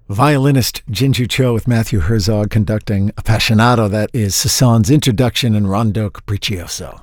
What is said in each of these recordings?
Violinist Jinju Cho with Matthew Herzog conducting Appassionato. That is Sasan's introduction in Rondo Capriccioso.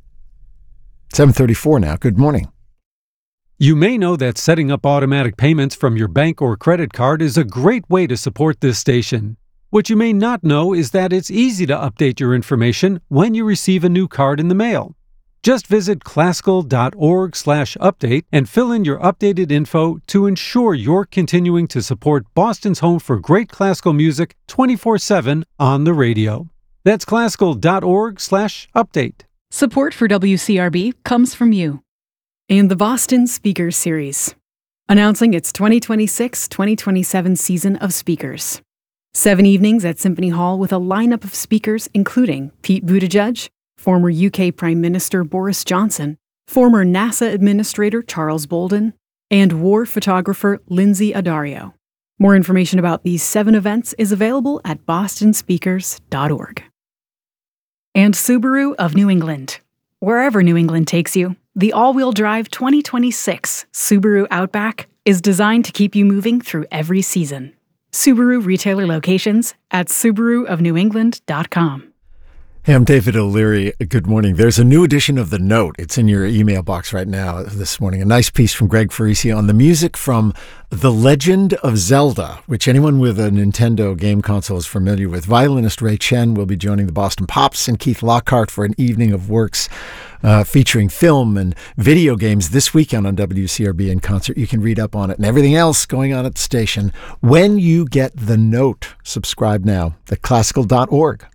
7:34 now. Good morning. You may know that setting up automatic payments from your bank or credit card is a great way to support this station. What you may not know is that it's easy to update your information when you receive a new card in the mail. Just visit classical.org/update and fill in your updated info to ensure you're continuing to support Boston's home for great classical music 24/7 on the radio. That's classical.org/update. Support for WCRB comes from you and the Boston Speakers Series, announcing its 2026-2027 season of speakers. 7 evenings at Symphony Hall with a lineup of speakers including Pete Buttigieg, former UK Prime Minister Boris Johnson, former NASA Administrator Charles Bolden, and war photographer Lindsay Addario. More information about these 7 events is available at bostonspeakers.org. And Subaru of New England. Wherever New England takes you, the all-wheel drive 2026 Subaru Outback is designed to keep you moving through every season. Subaru retailer locations at subaruofnewengland.com. Hey, I'm David O'Leary. Good morning. There's a new edition of The Note. It's in your email box right now this morning. A nice piece from Greg Farisi on the music from The Legend of Zelda, which anyone with a Nintendo game console is familiar with. Violinist Ray Chen will be joining the Boston Pops and Keith Lockhart for an evening of works featuring film and video games this weekend on WCRB in concert. You can read up on it and everything else going on at the station when you get The Note. Subscribe now at classical.org.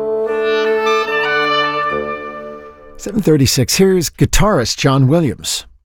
7:36. Here's guitarist John Williams.